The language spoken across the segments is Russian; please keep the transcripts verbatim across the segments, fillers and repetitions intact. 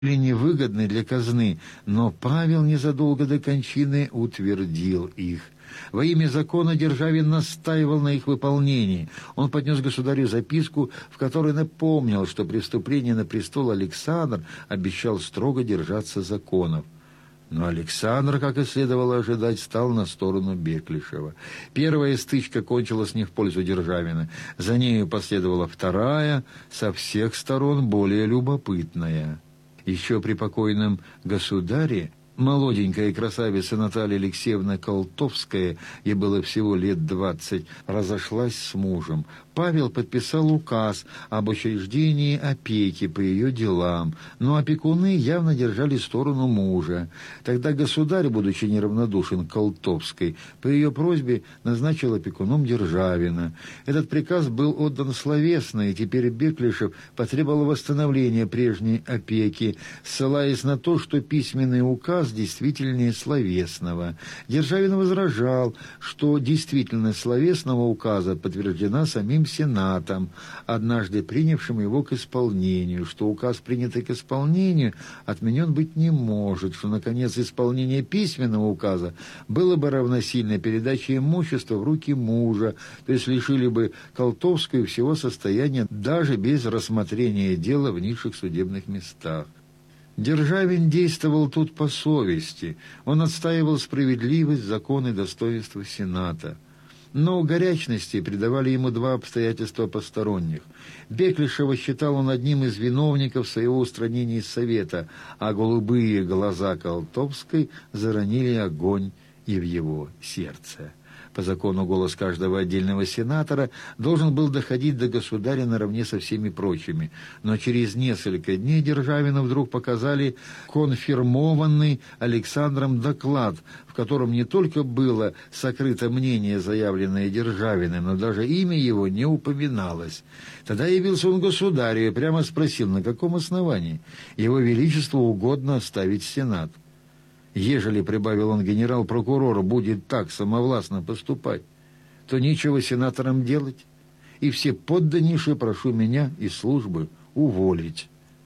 были невыгодны для казны, но Павел незадолго до кончины утвердил их. Во имя закона Державин настаивал на их выполнении. Он поднес государю записку, в которой напомнил, что при вступлении на престол Александр обещал строго держаться законов. Но Александр, как и следовало ожидать, стал на сторону Беклишева. Первая стычка кончилась не в пользу Державина. За нею последовала вторая, со всех сторон более любопытная. Еще при покойном государе молоденькая красавица Наталья Алексеевна Колтовская, ей было всего лет двадцать, разошлась с мужем. Павел подписал указ об учреждении опеки по ее делам, но опекуны явно держали сторону мужа. Тогда государь, будучи неравнодушен к Колтовской, по ее просьбе назначил опекуном Державина. Этот приказ был отдан словесно, и теперь Беклишев потребовал восстановления прежней опеки, ссылаясь на то, что письменный указ действительнее словесного. Державин возражал, что действительность словесного указа подтверждена самим Сенатом, однажды принявшим его к исполнению, что указ, принятый к исполнению, отменен быть не может, что, наконец, исполнение письменного указа было бы равносильно передаче имущества в руки мужа, то есть лишили бы Колтовскую всего состояния даже без рассмотрения дела в низших судебных местах. Державин действовал тут по совести. Он отстаивал справедливость, закон и достоинство Сената. Но горячности придавали ему два обстоятельства посторонних. Беклишева считал он одним из виновников своего устранения из Совета, а голубые глаза Колтовской заронили огонь и в его сердце. По закону голос каждого отдельного сенатора должен был доходить до государя наравне со всеми прочими. Но через несколько дней Державину вдруг показали конфирмованный Александром доклад, в котором не только было сокрыто мнение, заявленное Державиным, но даже имя его не упоминалось. Тогда явился он государю и прямо спросил, на каком основании его величеству угодно оставить Сенат. Ежели, прибавил он, генерал-прокурор будет так самовластно поступать, то нечего сенаторам делать, и все подданнейшие прошу меня из службы уволить.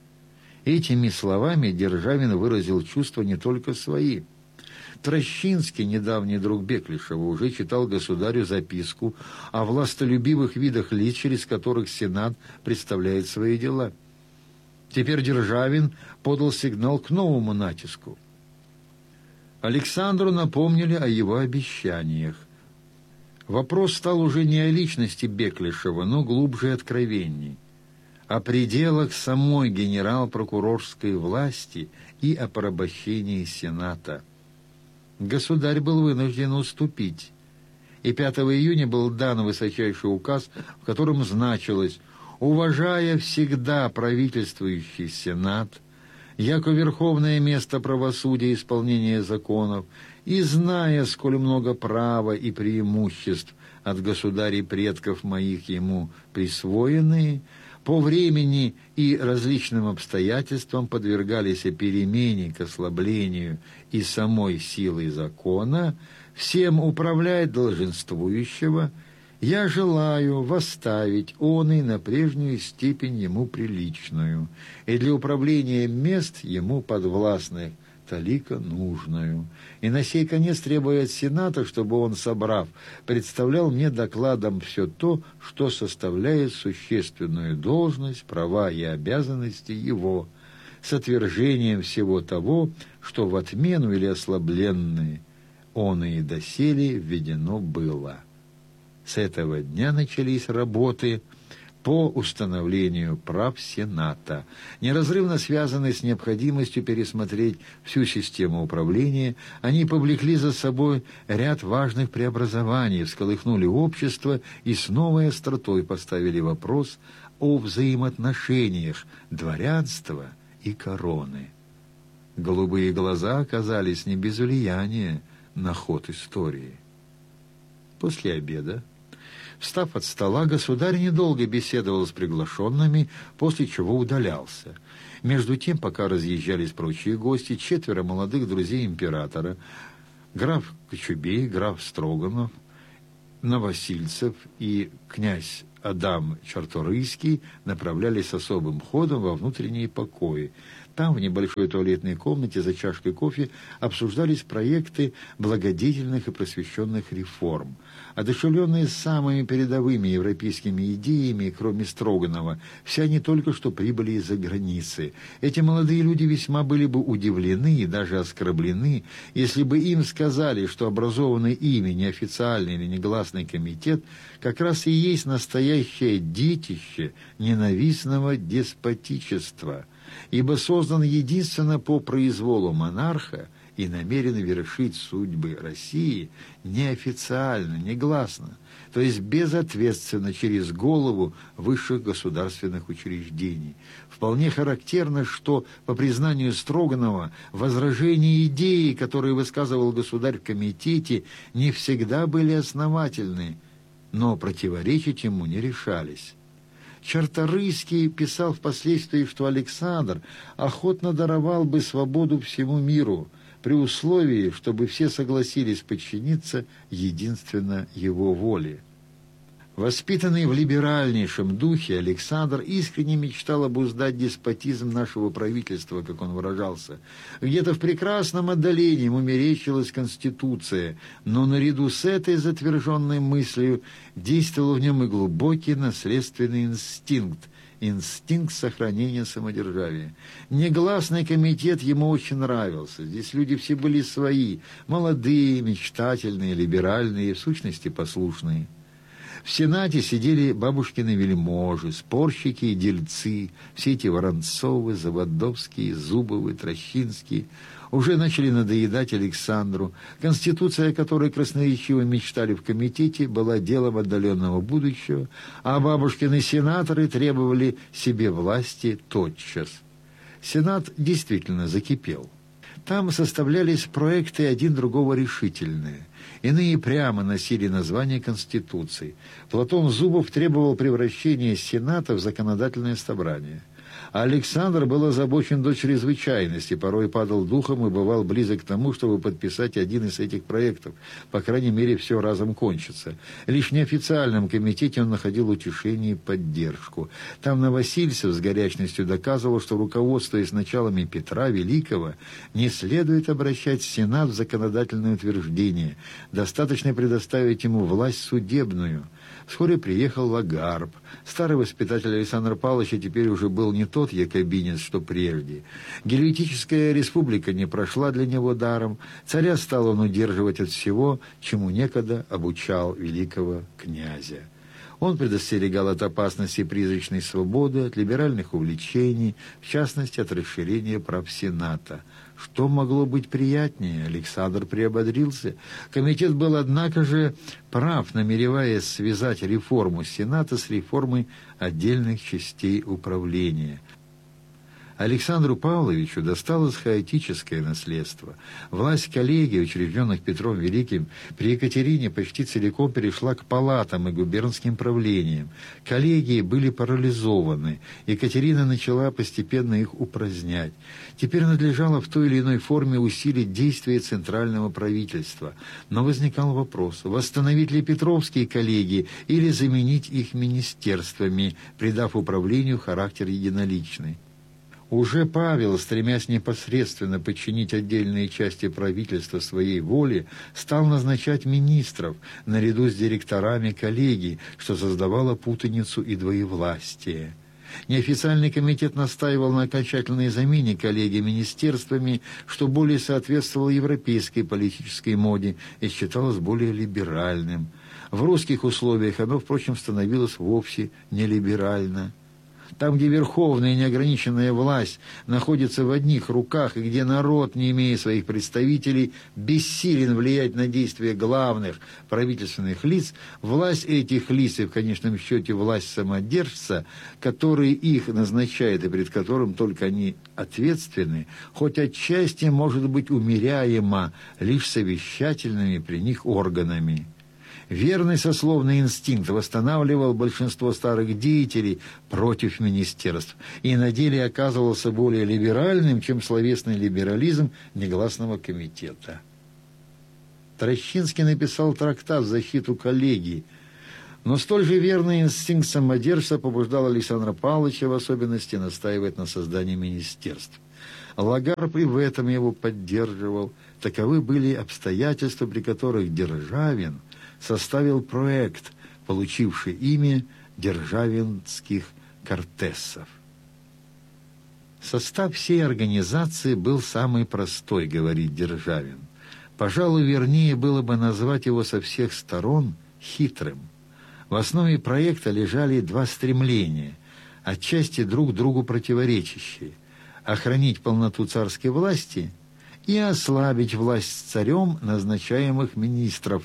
Этими словами Державин выразил чувства не только свои. Трощинский, недавний друг Беклишева, уже читал государю записку о властолюбивых видах лиц, через которых Сенат представляет свои дела. Теперь Державин подал сигнал к новому натиску. Александру напомнили о его обещаниях. Вопрос стал уже не о личности Беклишева, но глубже и откровенней, о пределах самой генерал-прокурорской власти и о порабощении Сената. Государь был вынужден уступить, и пятого июня был дан высочайший указ, в котором значилось: «Уважая всегда правительствующий Сенат, яко верховное место правосудия и исполнения законов, и зная, сколь много права и преимуществ от государей предков моих ему присвоенные, по времени и различным обстоятельствам подвергались перемене к ослаблению и самой силой закона, всем управлять долженствующего, я желаю восставить оный на прежнюю степень ему приличную, и для управления мест ему подвластных талика нужную. И на сей конец требую от Сената, чтобы он, собрав, представлял мне докладом все то, что составляет существенную должность, права и обязанности его, с отвержением всего того, что в отмену или ослабленные оные доселе введено было». С этого дня начались работы по установлению прав Сената, неразрывно связанные с необходимостью пересмотреть всю систему управления. Они повлекли за собой ряд важных преобразований, всколыхнули общество и с новой остротой поставили вопрос о взаимоотношениях дворянства и короны. Голубые глаза оказались не без влияния на ход истории. После обеда, встав от стола, государь недолго беседовал с приглашенными, после чего удалялся. Между тем, пока разъезжались прочие гости, четверо молодых друзей императора, граф Кочубей, граф Строганов, Новосильцев и князь Адам Чарторийский, направлялись особым ходом во внутренние покои. Там, в небольшой туалетной комнате, за чашкой кофе, обсуждались проекты благодетельных и просвещенных реформ. Одушевленные самыми передовыми европейскими идеями, кроме Строганова, все они только что прибыли из-за границы. Эти молодые люди весьма были бы удивлены и даже оскорблены, если бы им сказали, что образованный ими неофициальный или негласный комитет как раз и есть настоящее детище ненавистного деспотичества, ибо создан единственно по произволу монарха и намерен вершить судьбы России неофициально, негласно, то есть безответственно через голову высших государственных учреждений. Вполне характерно, что, по признанию Строганова, возражения идеи, которые высказывал государь в комитете, не всегда были основательны, но противоречить ему не решались. Чарторийский писал впоследствии, что Александр охотно даровал бы свободу всему миру, при условии, чтобы все согласились подчиниться единственно его воле. Воспитанный в либеральнейшем духе, Александр искренне мечтал обуздать деспотизм нашего правительства, как он выражался. Где-то в прекрасном отдалении ему мерещилась Конституция, но наряду с этой затверженной мыслью действовал в нем и глубокий наследственный инстинкт, инстинкт сохранения самодержавия. Негласный комитет ему очень нравился. Здесь люди все были свои, молодые, мечтательные, либеральные, в сущности послушные. В Сенате сидели бабушкины вельможи, спорщики и дельцы, все эти Воронцовы, Заводовские, Зубовы, Трощинские. Уже начали надоедать Александру. Конституция, о которой красноречиво мечтали в комитете, была делом отдаленного будущего, а бабушкины сенаторы требовали себе власти тотчас. Сенат действительно закипел. Там составлялись проекты один другого решительные. Иные прямо носили название Конституции. Платон Зубов требовал превращения Сената в законодательное собрание. А Александр был озабочен до чрезвычайности, порой падал духом и бывал близок к тому, чтобы подписать один из этих проектов. По крайней мере, все разом кончится. Лишь в неофициальном комитете он находил утешение и поддержку. Там Новосильцев с горячностью доказывал, что, руководствуясь началами Петра Великого, не следует обращать Сенат в законодательное утверждение. Достаточно предоставить ему власть судебную. Вскоре приехал Лагарб. Старый воспитатель Александра Павловича теперь уже был не тот якобинец, что прежде. Гельветическая республика не прошла для него даром. Царя стал он удерживать от всего, чему некогда обучал великого князя. Он предостерегал от опасности призрачной свободы, от либеральных увлечений, в частности, от расширения прав Сената. Что могло быть приятнее? Александр приободрился. Комитет был, однако же, прав, намереваясь связать реформу Сената с реформой отдельных частей управления. Александру Павловичу досталось хаотическое наследство. Власть коллегий, учрежденных Петром Великим, при Екатерине почти целиком перешла к палатам и губернским правлениям. Коллегии были парализованы. Екатерина начала постепенно их упразднять. Теперь надлежало в той или иной форме усилить действия центрального правительства. Но возникал вопрос, восстановить ли Петровские коллегии или заменить их министерствами, придав управлению характер единоличный. Уже Павел, стремясь непосредственно подчинить отдельные части правительства своей воле, стал назначать министров наряду с директорами коллегий, что создавало путаницу и двоевластие. Неофициальный комитет настаивал на окончательной замене коллегий министерствами, что более соответствовало европейской политической моде и считалось более либеральным. В русских условиях оно, впрочем, становилось вовсе нелиберально. Там, где верховная и неограниченная власть находится в одних руках, и где народ, не имея своих представителей, бессилен влиять на действия главных правительственных лиц, власть этих лиц, и в конечном счете власть самодержца, который их назначает и перед которым только они ответственны, хоть отчасти может быть умеряема лишь совещательными при них органами. Верный сословный инстинкт восстанавливал большинство старых деятелей против министерств и на деле оказывался более либеральным, чем словесный либерализм негласного комитета. Трощинский написал трактат в защиту коллегий, но столь же верный инстинкт самодержца побуждал Александра Павловича в особенности настаивать на создании министерств. Лагарб и в этом его поддерживал. Таковы были обстоятельства, при которых Державин составил проект, получивший имя Державинских Кортесов. Состав всей организации был самый простой, говорит Державин. Пожалуй, вернее было бы назвать его со всех сторон хитрым. В основе проекта лежали два стремления, отчасти друг другу противоречащие: охранить полноту царской власти и ослабить власть царем назначаемых министров.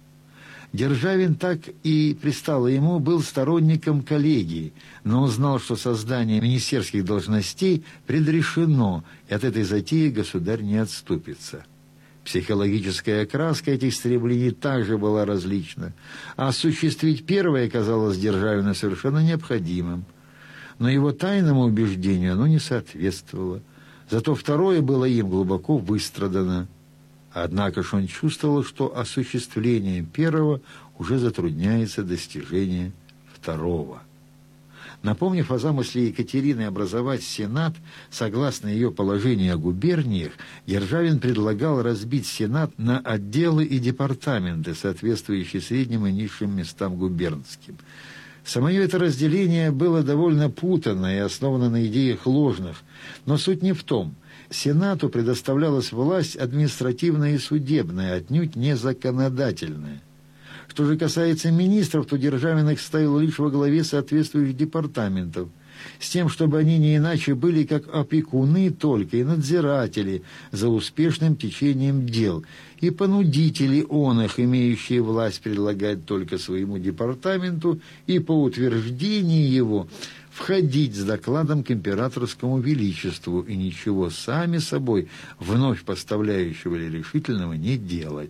Державин, так и пристало ему, был сторонником коллегии, но узнал, что создание министерских должностей предрешено, и от этой затеи государь не отступится. Психологическая окраска этих стремлений также была различна, а осуществить первое казалось Державину совершенно необходимым. Но его тайному убеждению оно не соответствовало, зато второе было им глубоко выстрадано. Однако ж он чувствовал, что осуществлением первого уже затрудняется достижение второго. Напомнив о замысле Екатерины образовать Сенат, согласно ее положению о губерниях, Державин предлагал разбить Сенат на отделы и департаменты, соответствующие средним и низшим местам губернским. Самое это разделение было довольно путанно и основано на идеях ложных, но суть не в том. Сенату предоставлялась власть административная и судебная, отнюдь не законодательная. Что же касается министров, то Державин их ставил лишь во главе соответствующих департаментов, с тем, чтобы они не иначе были как опекуны только и надзиратели за успешным течением дел, и понудители он их, имеющие власть предлагать только своему департаменту и по утверждении его входить с докладом к императорскому величеству и ничего сами собой вновь поставляющего или решительного не делать.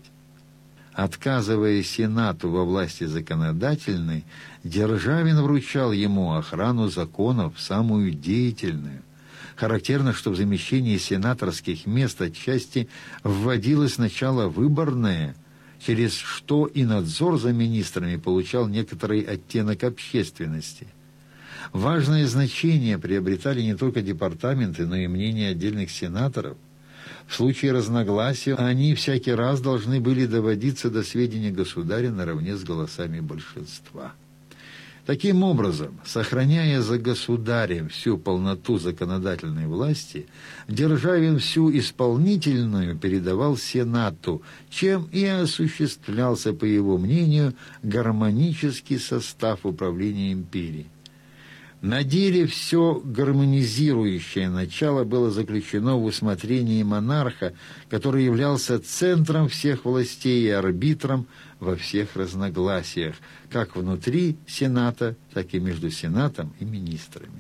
Отказывая Сенату во власти законодательной, Державин вручал ему охрану законов, самую деятельную. Характерно, что в замещении сенаторских мест отчасти вводилось сначала выборное, через что и надзор за министрами получал некоторый оттенок общественности. Важное значение приобретали не только департаменты, но и мнения отдельных сенаторов. В случае разногласия они всякий раз должны были доводиться до сведения государя наравне с голосами большинства. Таким образом, сохраняя за государем всю полноту законодательной власти, Державин всю исполнительную передавал Сенату, чем и осуществлялся, по его мнению, гармонический состав управления империей. На деле все гармонизирующее начало было заключено в усмотрении монарха, который являлся центром всех властей и арбитром во всех разногласиях, как внутри Сената, так и между Сенатом и министрами.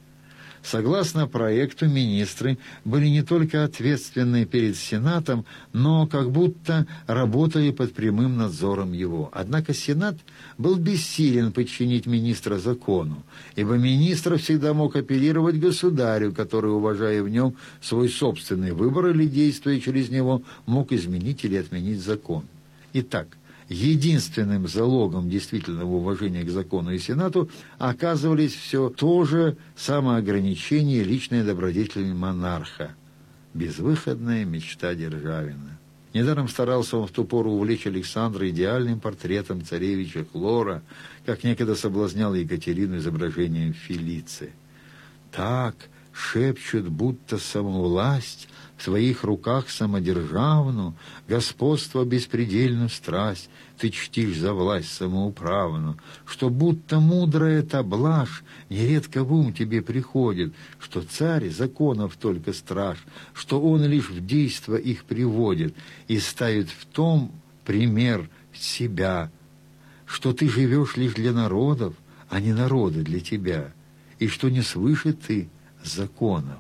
Согласно проекту, министры были не только ответственны перед Сенатом, но как будто работали под прямым надзором его. Однако Сенат был бессилен подчинить министра закону, ибо министр всегда мог апеллировать государю, который, уважая в нем свой собственный выбор или действуя через него, мог изменить или отменить закон. Итак, единственным залогом действительного уважения к закону и Сенату оказывались все то же самоограничение личной добродетели монарха, безвыходная мечта Державина. Недаром старался он в ту пору увлечь Александра идеальным портретом царевича Хлора, как некогда соблазнял Екатерину изображением Фелиции. Так шепчут, будто самовласть в своих руках самодержавну, господство беспредельную страсть ты чтишь за власть самоуправну, что будто мудрая та блажь нередко в ум тебе приходит, что царь законов только страж, что он лишь в действо их приводит и ставит в том пример себя, что ты живешь лишь для народов, а не народы для тебя, и что не свыше ты законов.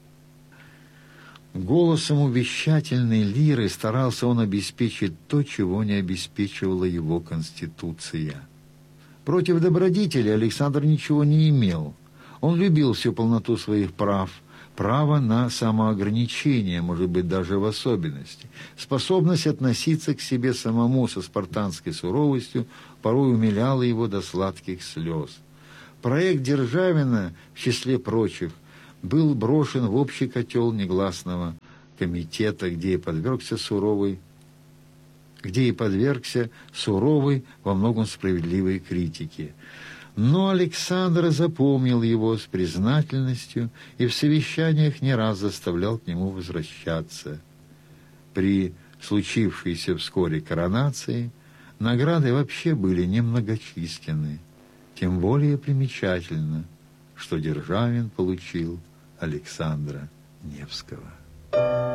Голосом увещательной лиры старался он обеспечить то, чего не обеспечивала его конституция. Против добродетели Александр ничего не имел. Он любил всю полноту своих прав, право на самоограничение, может быть, даже в особенности. Способность относиться к себе самому со спартанской суровостью порой умиляла его до сладких слез. Проект Державина, в числе прочих, был брошен в общий котел негласного комитета, где и подвергся суровой, где и подвергся суровой, во многом справедливой критике. Но Александр запомнил его с признательностью и в совещаниях не раз заставлял к нему возвращаться. При случившейся вскоре коронации награды вообще были немногочисленны. Тем более примечательно, что Державин получил Александра Невского.